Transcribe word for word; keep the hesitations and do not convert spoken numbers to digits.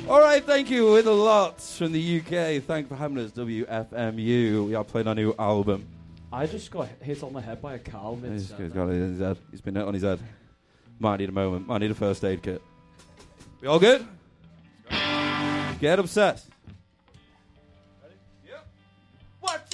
All right, thank you. With a lot from the U K. Thank you for having us, W F M U. We are playing our new album. I just got hit on the head by a cow. He's, he's got it in his head. He's been hit on his head. Might need a moment. Might need a first aid kit. We all good? Get upset.